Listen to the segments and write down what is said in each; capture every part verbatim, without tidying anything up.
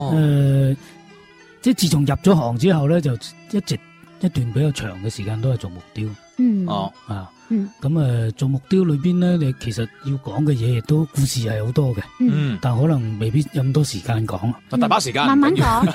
誒、呃，即係自從入咗行之後咧，就一直一段比較長嘅時間都係做木雕。 嗯， 哦，啊， 嗯， 咁誒做木雕裏邊咧，你其實要講嘅嘢亦都故事係好多嘅。 嗯， 但可能未必有咁多時間講。 嗯、 大把時間， 慢慢講。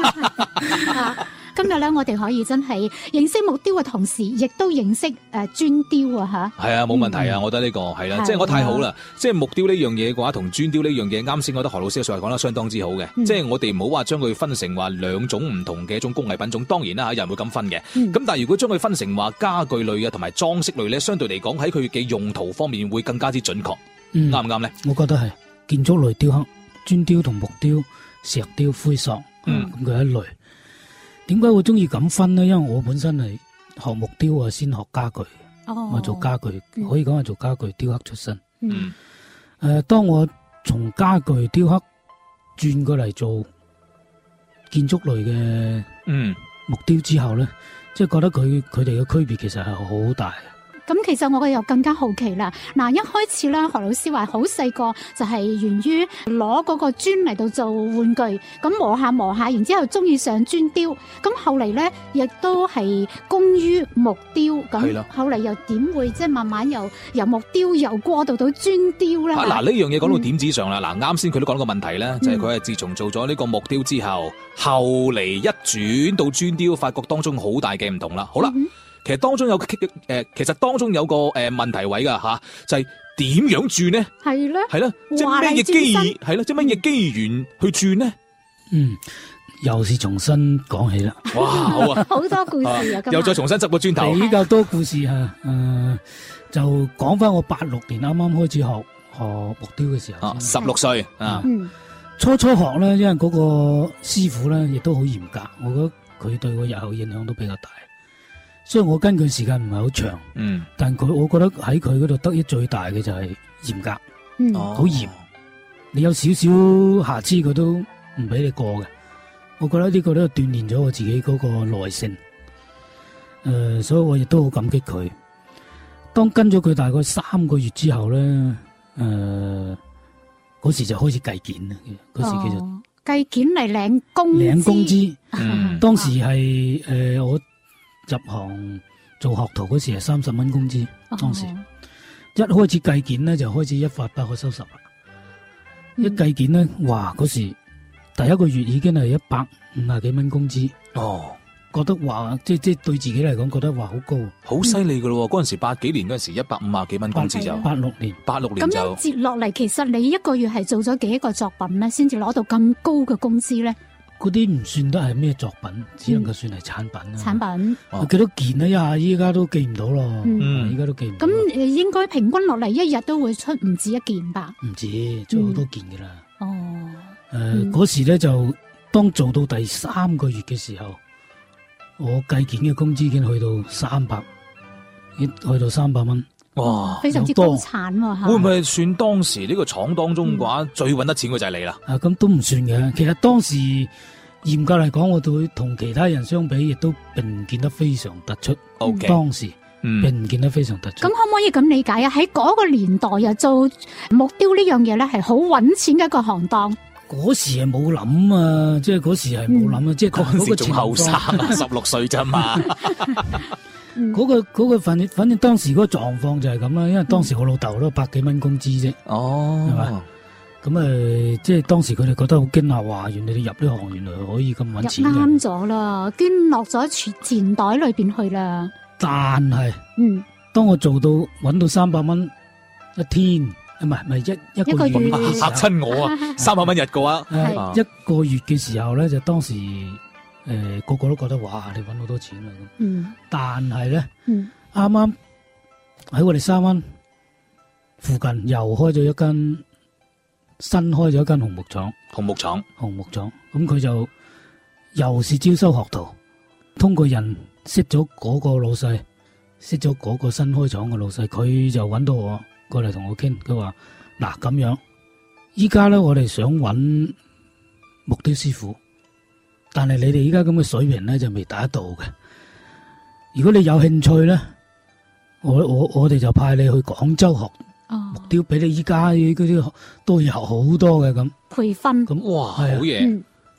今日咧，我哋可以真係認識木雕嘅同時，亦都認識誒磚雕啊吓。 係啊，冇問題啊，嗯、我覺得呢、這個係啦，即係我太好啦。即係木雕呢樣嘢嘅話，同磚雕呢樣嘢，啱先我覺得何老師嘅說話講得相當之好嘅。嗯、即係我哋唔好話將佢分成話兩種唔同嘅一種工藝品種，當然啦吓，有人會咁分嘅。咁、嗯、但係如果將佢分成話家具類啊，同埋裝飾類咧，相對嚟講喺佢嘅用途方面會更加之準確。啱唔啱咧？ 我覺得係建築類雕刻，磚雕同木雕、石雕、灰塑，嗯，咁佢一類。點解會中意咁分呢？因為我本身係學木雕啊，先學家具， 哦、 我做家具，可以講係做家具雕刻出身。 嗯， 誒、呃，當我從家具雕刻轉過嚟做建築類嘅嗯木雕之後咧，即係覺得佢佢哋嘅區別其實係好大。 咁其實我又更加好奇啦。嗱，一開始咧，何老師話好細個就係源於攞嗰個磚嚟到做玩具，咁磨下磨下，然之後中意上磚雕。咁後嚟咧，亦都係工於木雕。咁後嚟又點會即係慢慢又由木雕又過渡到磚雕咧？ 嗱、啊，呢樣嘢講到點子上啦。嗱、嗯，啱先佢都講到個問題咧，就係佢係自從做咗呢個木雕之後，後嚟一轉到磚雕，發覺當中好大嘅唔同啦。好啦。嗯，其實當中有誒、呃，其實當中有個誒、呃、問題位噶吓、啊，就係、是、點樣轉呢？係咧，係啦，即係咩嘢機緣？係啦，即係乜嘢機緣去轉呢？ 嗯，又是重新講起啦。 哇，好啊， 好多故事啊，啊又再重新執個磚頭， 比較多故事吓。誒、呃，就講翻我八六年啱啱開始學學木雕嘅時候， 十六歲啊， 嗯， 初初學咧，因為嗰個師傅咧亦都好嚴格，我覺得佢對我日後影響都比較大。所以我跟佢時間唔係好長，嗯，但佢我覺得喺佢嗰度得益最大嘅就係嚴格，嗯，好嚴，你有少少瑕疵佢都唔俾你過嘅。我覺得呢個都鍛煉咗我自己嗰個耐性，誒、呃，所以我亦都好感激佢。當跟咗佢大概三個月之後咧，誒、呃，嗰時就開始計件啦，嗰時叫做計件嚟領工資， 領工資，嗯，當時係誒、呃、我。入行做學徒嗰時係三十蚊工資，當時、哦、一開始計件咧就開始一發不可收拾啦、嗯。一計件咧，哇！嗰時第一個月已經係一百五十幾蚊工資，哦，覺得話即即對自己嚟講覺得話好高， 好犀利噶咯。嗰、嗯、陣時八幾年嗰陣時一百五十幾蚊工資就八六年， 八六年就咁樣接落嚟。其實你一個月係做咗幾個作品咧，先至攞到咁高嘅工資咧？ 嗰啲唔算得係咩作品，只能夠算係產品啦、嗯。 產品， 哦、幾多件啊？一下依家都記唔到咯。嗯，依家都記唔到。 咁應該平均落嚟一日都會出唔止一件吧？ 唔止，做好多件噶啦、 嗯。哦。 誒、呃，嗰、嗯、時咧就當做到第三個月嘅時候，我計件嘅工資已經去到三百，一去到三百蚊。 哇， 非常之高產喎、啊！ 會唔會算當時呢個廠當中嘅話、嗯、最搵得錢嘅就係你啦？ 啊，咁都唔算嘅。其實當時嚴格嚟講，我對同其他人相比，亦都並唔見得非常突出。O K，當時並唔見得非常突出。 咁、嗯、可唔可以咁理解啊？喺嗰個年代啊，做木雕呢樣嘢咧，係好搵錢嘅一個行當。 嗰時係冇諗啊，即係嗰時係冇諗啊，即係嗰個仲後生啊，十六歲咋嘛？ 嗰、嗯那個嗰、那個反正反正當時嗰個狀況就係咁啦，因為當時我老豆都百幾蚊工資啫，哦，係嘛，咁誒，即係當時佢哋覺得好驚訝，話原來你入呢行原來可以咁搵錢嘅， 啱咗啦，捐落咗錢錢袋裏邊去啦。 但係， 嗯，當我做到搵到三百蚊一天，唔係唔係一一個月， 嚇親我啊！三百蚊日嘅話， 一個月嘅時候咧，就當時。誒、呃，個個都覺得哇，你搵好多錢啦咁。嗯。但係咧，啱啱喺我哋沙灣附近又開咗一間新開咗一間紅木廠。 紅木廠。 紅木廠。咁佢就又是招收學徒，通過人識咗嗰個老細，識咗嗰個新開廠嘅老細，佢就搵到我過嚟同我傾。佢話嗱咁樣，依家咧我哋想搵木雕師傅。但係你哋依家咁嘅水平咧就未達得到嘅。如果你有興趣咧，我我我哋就派你去廣州學木雕，比你依家嗰啲都要學好多嘅咁。 培訓。 咁哇， 好嘢。